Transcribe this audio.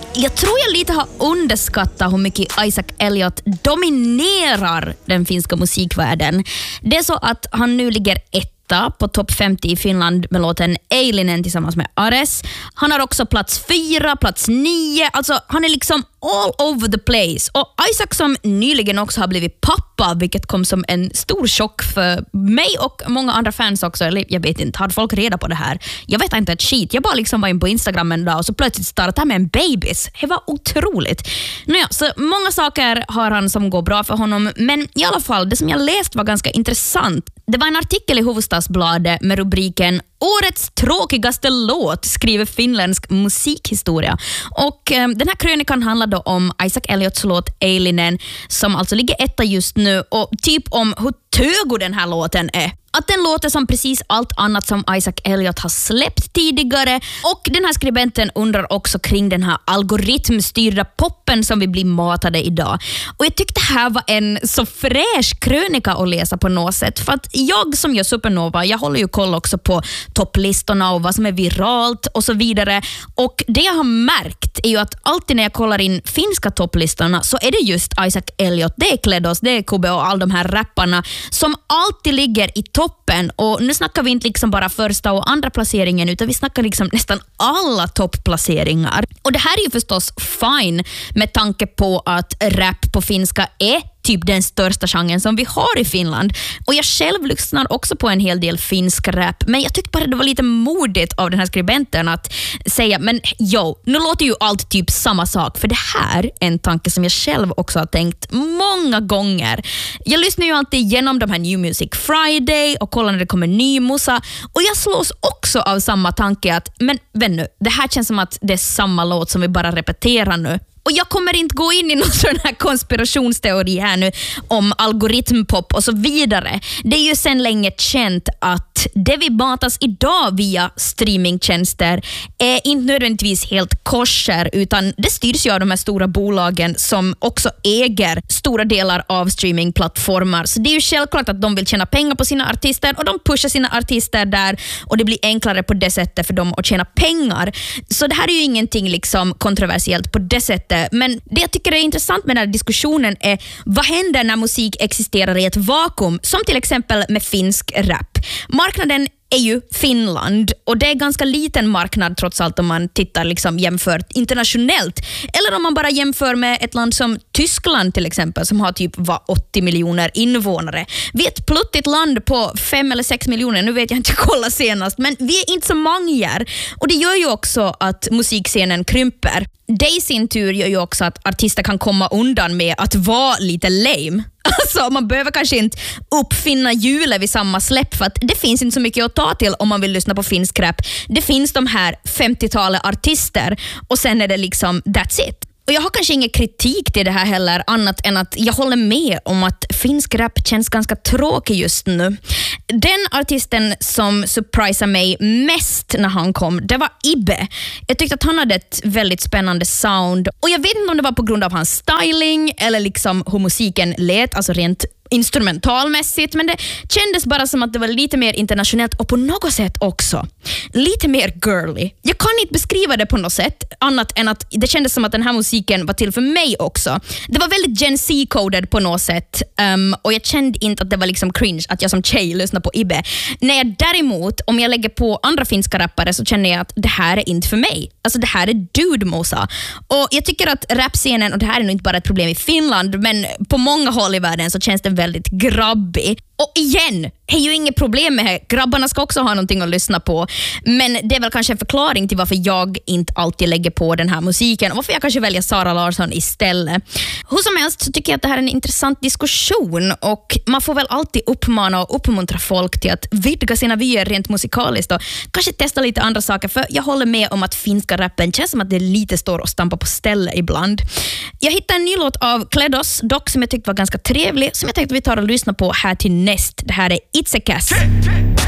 Jag tror jag lite har underskattat hur mycket Isaac Elliot dominerar den finska musikvärlden. Det är så att han nu ligger på topp 50 i Finland med låten Eilinen tillsammans med Ares. Han har också plats 4, plats 9. Alltså han är liksom all over the place. Och Isaac som nyligen också har blivit pappa, vilket kom som en stor chock för mig och många andra fans också. Eller jag vet inte, hade folk reda på det här? Jag vet inte ett skit. Jag bara liksom var in på Instagram en dag och så plötsligt startade han med en babys. Det var otroligt. Nåja, så många saker har han som går bra för honom. Men i alla fall, det som jag läst var ganska intressant. Det var en artikel i Hufvudstadsbladet med rubriken Årets tråkigaste låt skriver finländsk musikhistoria. Och den här krönikan handlade om Isaac Elliots låt Eilinen som alltså ligger etta just nu och typ om hur tögo den här låten är. Att den låter som precis allt annat som Isaac Elliot har släppt tidigare. Och den här skribenten undrar också kring den här algoritmstyrda poppen som vi blir matade idag. Och jag tyckte det här var en så fräsch krönika att läsa på något sätt. För att jag som gör Supernova, jag håller ju koll också på topplistorna och vad som är viralt och så vidare. Och det jag har märkt är ju att alltid när jag kollar in finska topplistorna så är det just Isaac Elliot, det är Kledos, det är Kube och all de här rapparna som alltid ligger i toppen. Och nu snackar vi inte liksom bara första och andra placeringen utan vi snackar liksom nästan alla toppplaceringar. Och det här är ju förstås fine med tanke på att rap på finska är typ den största genren som vi har i Finland. Och jag själv lyssnar också på en hel del finsk rap, men jag tyckte bara det var lite modigt av den här skribenten att säga, men nu låter ju allt typ samma sak, för det här är en tanke som jag själv också har tänkt många gånger. Jag lyssnar ju alltid igenom de här New Music Friday och kollar när det kommer ny musa, och jag slås också av samma tanke att, men vännu, det här känns som att det är samma låt som vi bara repeterar nu. Och jag kommer inte gå in i någon sån här konspirationsteori här nu om algoritmpop och så vidare. Det är ju sedan länge känt att det vi matas idag via streamingtjänster är inte nödvändigtvis helt kosher, utan det styrs ju av de här stora bolagen som också äger stora delar av streamingplattformar. Så det är ju självklart att de vill tjäna pengar på sina artister och de pushar sina artister där och det blir enklare på det sättet för dem att tjäna pengar. Så det här är ju ingenting liksom kontroversiellt på det sättet. Men det jag tycker är intressant med den här diskussionen är vad händer när musik existerar i ett vakuum, som till exempel med finsk rap. Marknaden är ju Finland och det är ganska liten marknad trots allt om man tittar liksom jämfört internationellt, eller om man bara jämför med ett land som Tyskland till exempel som har typ 80 miljoner invånare. Vi är ett pluttigt land på 5 eller 6 miljoner, nu vet jag inte kolla senast, men vi är inte så många och det gör ju också att musikscenen krymper. Det i sin tur gör ju också att artister kan komma undan med att vara lite lame. Alltså man behöver kanske inte uppfinna hjulet vid samma släpp, för att det finns inte så mycket att ta till om man vill lyssna på finsk rap. Det finns de här 50-talet artister och sen är det liksom that's it. Och jag har kanske ingen kritik till det här heller, annat än att jag håller med om att finsk rap känns ganska tråkig just nu. Den artisten som surprisade mig mest när han kom, det var Ibbe. Jag tyckte att han hade ett väldigt spännande sound. Och jag vet inte om det var på grund av hans styling eller liksom hur musiken lät, alltså rent instrumentalmässigt, men det kändes bara som att det var lite mer internationellt och på något sätt också lite mer girly. Jag kan inte beskriva det på något sätt annat än att det kändes som att den här musiken var till för mig också. Det var väldigt Gen Z-coded på något sätt och jag kände inte att det var liksom cringe att jag som tjej lyssnar på Ibbe. När jag däremot, om jag lägger på andra finska rappare, så känner jag att det här är inte för mig. Alltså det här är dude-mosa. Och jag tycker att rapscenen, och det här är nog inte bara ett problem i Finland, men på många håll i världen så känns det väldigt grabbig. Och igen, det är ju inget problem med det. Grabbarna ska också ha någonting att lyssna på. Men det är väl kanske en förklaring till varför jag inte alltid lägger på den här musiken och varför jag kanske väljer Sara Larsson istället. Hur som helst så tycker jag att det här är en intressant diskussion, och man får väl alltid uppmana och uppmuntra folk till att vidga sina vyer rent musikaliskt och kanske testa lite andra saker, för jag håller med om att finska rappen känns som att det lite står och stampar på ställe ibland. Jag hittade en ny låt av Kledos dock som jag tyckte var ganska trevlig, som jag tänkte vi tar och lyssnar på här till näst. Det här är Itsekäs.